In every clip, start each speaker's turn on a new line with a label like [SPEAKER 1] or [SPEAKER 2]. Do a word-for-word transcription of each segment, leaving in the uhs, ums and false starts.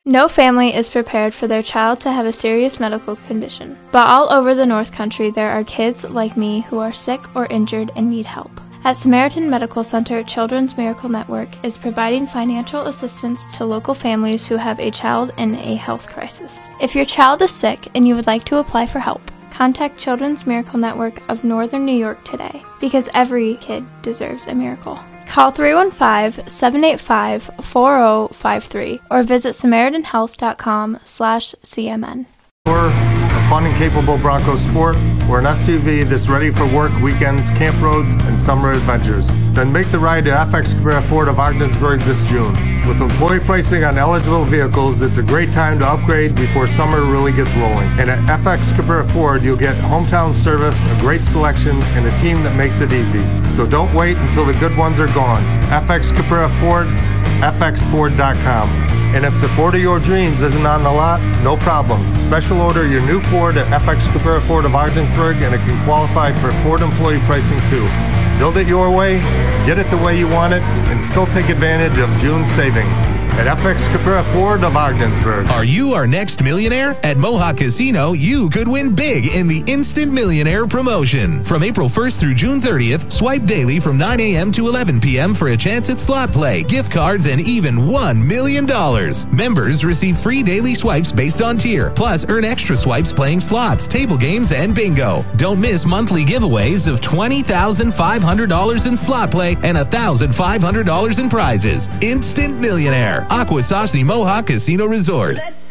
[SPEAKER 1] No family is prepared for their child to have a serious medical condition, but all over the North Country there are kids like me who are sick or injured and need help. At Samaritan Medical Center, Children's Miracle Network is providing financial assistance to local families who have a child in a health crisis. If your child is sick and you would like to apply for help, contact Children's Miracle Network of Northern New York today, because every kid deserves a miracle. Call three one five, seven eight five, four zero five three or visit Samaritan Health dot com slash C M N.
[SPEAKER 2] We're a fun and capable Bronco sport. We're an S U V that's ready for work, weekends, camp roads, and summer adventures. Then make the ride to F X Cabrera Ford of Ogdensburg this June. With employee pricing on eligible vehicles, it's a great time to upgrade before summer really gets rolling. And at F X Cabrera Ford, you'll get hometown service, a great selection, and a team that makes it easy. So don't wait until the good ones are gone. F X Cabrera Ford, F X Ford dot com. And if the Ford of your dreams isn't on the lot, no problem. Special order your new Ford at F X Cabrera Ford of Ogdensburg, and it can qualify for Ford employee pricing too. Build it your way, get it the way you want it, and still take advantage of June's savings at F X Cabrera Ford of Ogdensburg.
[SPEAKER 3] Are you our next millionaire? At Mohawk Casino, you could win big in the Instant Millionaire promotion. From April first through June thirtieth, swipe daily from nine a.m. to eleven p.m. for a chance at slot play, gift cards, and even one million dollars. Members receive free daily swipes based on tier, plus earn extra swipes playing slots, table games, and bingo. Don't miss monthly giveaways of twenty thousand five hundred dollars in slot play and one thousand five hundred dollars in prizes. Instant Millionaire. Akwesasne Mohawk Casino Resort.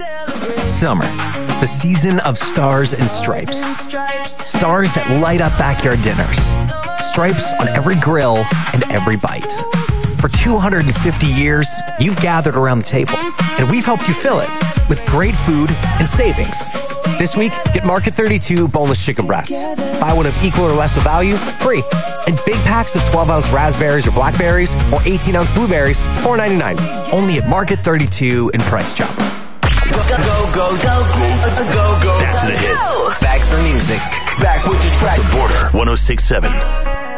[SPEAKER 4] Summer, the season of stars and stripes. Stars that light up backyard dinners. Stripes on every grill and every bite. For two hundred fifty years, you've gathered around the table, and we've helped you fill it with great food and savings. This week, get Market thirty-two boneless chicken breasts. Buy one of equal or less of value, free. And big packs of twelve ounce raspberries or blackberries or eighteen ounce blueberries, four ninety-nine. Only at Market thirty-two in Price Chopper.
[SPEAKER 5] Go, go, go, go, go, go.
[SPEAKER 6] Back to the hits.
[SPEAKER 5] Back to the music. Back with the track.
[SPEAKER 6] The Border one oh six point seven.